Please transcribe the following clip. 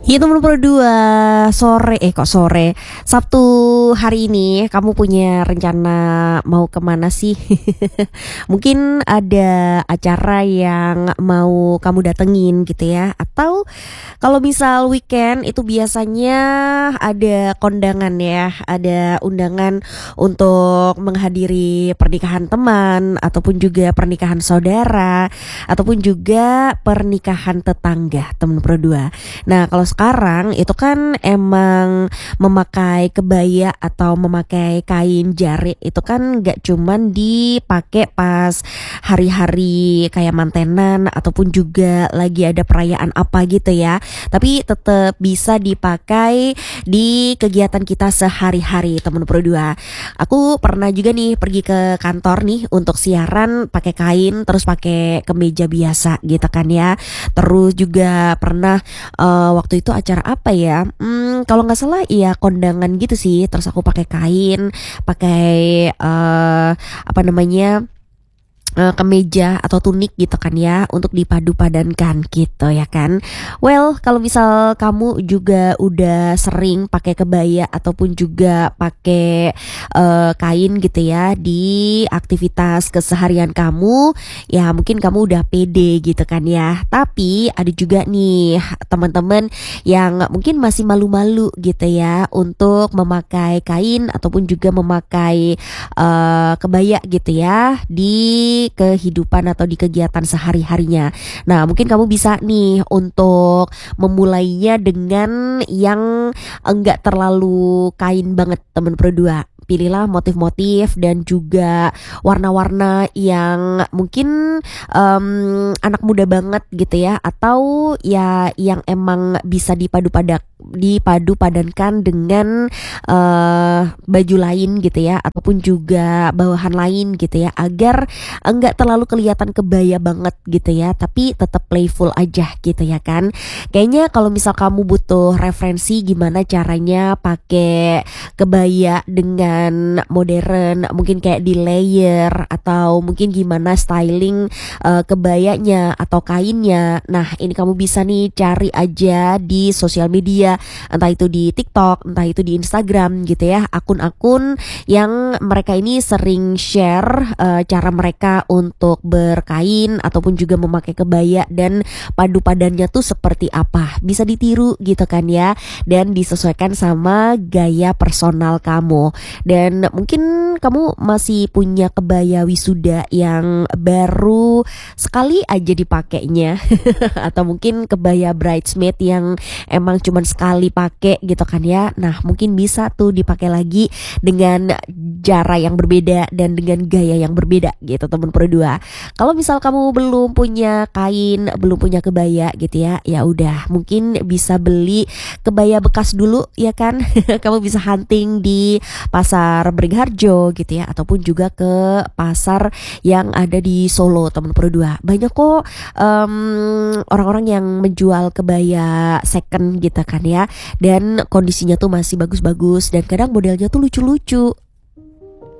Ya teman berdua, Sabtu hari ini kamu punya rencana mau kemana sih? Mungkin ada acara yang mau kamu datengin gitu ya. Atau kalau misal weekend itu biasanya ada kondangan ya, ada undangan untuk menghadiri pernikahan teman ataupun juga pernikahan saudara ataupun juga pernikahan tetangga teman berdua. Nah, kalau sekarang itu kan emang memakai kebaya atau memakai kain jarik itu kan gak cuman dipakai pas hari-hari kayak mantenan ataupun juga lagi ada perayaan apa gitu ya. Tapi tetap bisa dipakai di kegiatan kita sehari-hari teman berdua. Aku pernah juga nih pergi ke kantor nih untuk siaran pakai kain terus pakai kemeja biasa gitu kan ya. Terus juga pernah waktu itu acara apa ya? Kalau nggak salah iya kondangan gitu sih. Terus aku pakai kain, pakai apa namanya? Kemeja atau tunik gitu kan ya untuk dipadu-padankan gitu ya kan. Well, kalau misal kamu juga udah sering pakai kebaya ataupun juga pakai kain gitu ya di aktivitas keseharian kamu, ya mungkin kamu udah pede gitu kan ya. Tapi ada juga nih teman-teman yang mungkin masih malu-malu gitu ya untuk memakai kain ataupun juga memakai kebaya gitu ya di kehidupan atau di kegiatan sehari-harinya. Nah, mungkin kamu bisa nih untuk memulainya dengan yang enggak terlalu kain banget teman berdua. Pilihlah motif-motif dan juga warna-warna yang mungkin anak muda banget gitu ya, atau ya yang emang bisa dipadu-padankan dengan baju lain gitu ya, ataupun juga bawahan lain gitu ya, agar enggak terlalu kelihatan kebaya banget gitu ya, tapi tetap playful aja gitu ya kan. Kayaknya kalau misal kamu butuh referensi gimana caranya pakai kebaya dengan modern, mungkin kayak di layer atau mungkin gimana styling kebayanya atau kainnya. Nah, ini kamu bisa nih cari aja di sosial media, entah itu di TikTok, entah itu di Instagram gitu ya, akun-akun yang mereka ini sering share cara mereka untuk berkain ataupun juga memakai kebaya dan padu padannya tuh seperti apa. Bisa ditiru gitu kan ya, dan disesuaikan sama gaya personal kamu. Dan mungkin kamu masih punya kebaya wisuda yang baru sekali aja dipakainya atau mungkin kebaya bridesmaid yang emang cuman sekali pakai gitu kan ya. Nah, mungkin bisa tuh dipakai lagi dengan cara yang berbeda dan dengan gaya yang berbeda gitu teman berdua. Kalau misal kamu belum punya kain, belum punya kebaya gitu ya, ya udah mungkin bisa beli kebaya bekas dulu ya kan. Kamu bisa hunting di pasar Beringharjo gitu ya, ataupun juga ke pasar yang ada di Solo teman berdua. Banyak kok orang-orang yang menjual kebaya second gitu kan ya, dan kondisinya tuh masih bagus-bagus dan kadang modelnya tuh lucu-lucu.